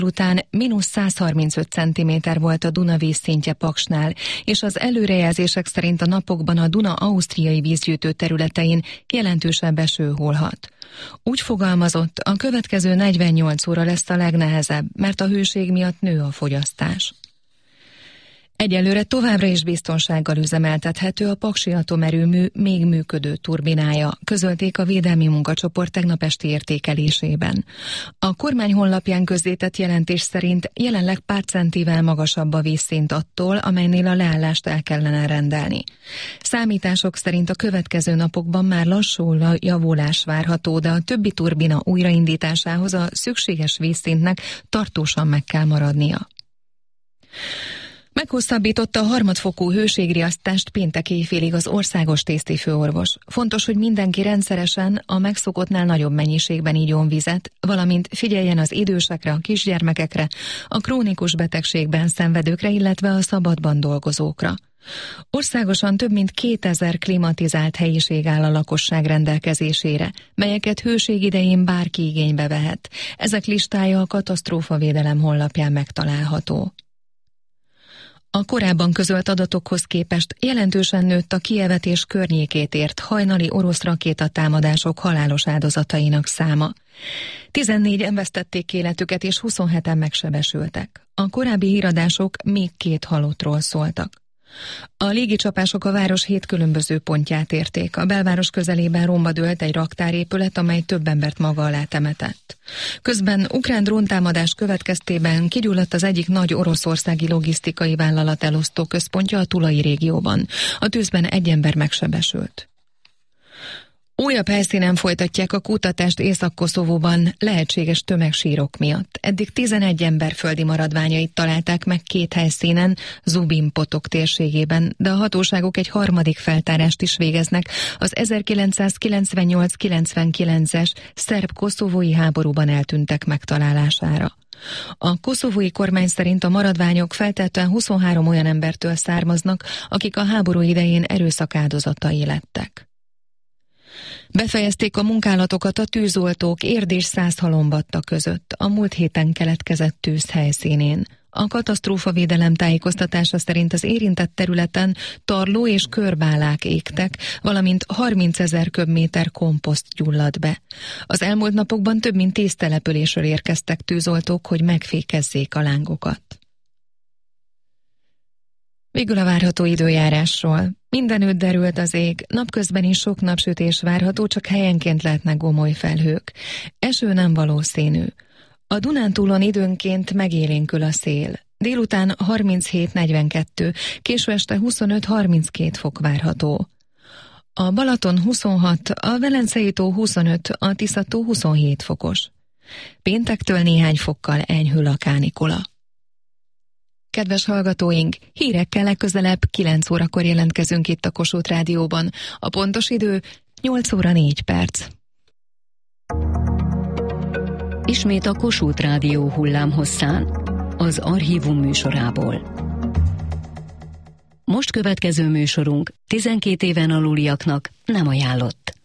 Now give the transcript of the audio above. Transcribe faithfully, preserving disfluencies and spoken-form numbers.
után mínusz száz harmincöt centiméter volt a Duna vízszintje Paksnál, és az előrejelzések szerint a napokban a Duna ausztriai vízgyűjtő területein jelentősebb eső hullhat. Úgy fogalmazott, a következő negyvennyolc óra lesz a legnehezebb, mert a hőség miatt nő a fogyasztás. Egyelőre továbbra is biztonsággal üzemeltethető a paksi atomerőmű még működő turbinája, közölték a védelmi munkacsoport tegnap esti értékelésében. A kormány honlapján közzétett jelentés szerint jelenleg pár centivel magasabb a vízszint attól, amelynél a leállást el kellene rendelni. Számítások szerint a következő napokban már lassú javulás várható, de a többi turbina újraindításához a szükséges vízszintnek tartósan meg kell maradnia. Meghosszabbította a harmadfokú hőségriasztást péntek éjfélig az országos tésztifőorvos. Fontos, hogy mindenki rendszeresen a megszokottnál nagyobb mennyiségben igyon vizet, valamint figyeljen az idősekre, a kisgyermekekre, a krónikus betegségben szenvedőkre, illetve a szabadban dolgozókra. Országosan több mint kétezer klimatizált helyiség áll a lakosság rendelkezésére, melyeket hőség idején bárki igénybe vehet. Ezek listája a katasztrófavédelem honlapján megtalálható. A korábban közölt adatokhoz képest jelentősen nőtt a Kijevet és környékét ért hajnali orosz rakétatámadások halálos áldozatainak száma. tizennégyen vesztették életüket és huszonheten megsebesültek. A korábbi híradások még két halottról szóltak. A légicsapások a város hét különböző pontját érték. A belváros közelében romba dőlt egy raktárépület, amely több embert maga alá temetett. Közben ukrán dróntámadás következtében kigyulladt az egyik nagy oroszországi logisztikai vállalat elosztó központja a Tulai régióban. A tűzben egy ember megsebesült. Újabb helyszínen folytatják a kutatást Észak-Koszovóban lehetséges tömegsírok miatt. Eddig tizenegy ember földi maradványait találták meg két helyszínen, Zubin-Potok térségében, de a hatóságok egy harmadik feltárást is végeznek az ezerkilencszázkilencvennyolc kilencvenkilences szerb-koszovói háborúban eltűntek megtalálására. A koszovói kormány szerint a maradványok feltehetően huszonhárom olyan embertől származnak, akik a háború idején erőszak áldozatai lettek. Befejezték a munkálatokat a tűzoltók Érd és Szászhalombatta között, a múlt héten keletkezett tűz helyszínén. A katasztrófavédelem tájékoztatása szerint az érintett területen tarló és körbálák égtek, valamint harmincezer köbméter komposzt gyulladt be. Az elmúlt napokban több mint tíz településről érkeztek tűzoltók, hogy megfékezzék a lángokat. Végül a várható időjárásról. Mindenütt derült az ég, napközben is sok napsütés várható, csak helyenként lehetnek gomoly felhők. Eső nem valószínű. A Dunántúlon időnként megélénkül a szél. Délután harminchét negyvenkettő, késő este huszonöt harminckét fok várható. A Balaton huszonhat, a Velencei tó huszonöt, a Tisza-tó huszonhét fokos. Péntektől néhány fokkal enyhül a kánikula. Kedves hallgatóink, hírekkel legközelebb kilenc órakor jelentkezünk itt a Kossuth Rádióban. A pontos idő nyolc óra négy perc. Ismét a Kossuth Rádió hullámhosszán, az Archívum műsorából. Most következő műsorunk tizenkét éven aluliaknak nem ajánlott.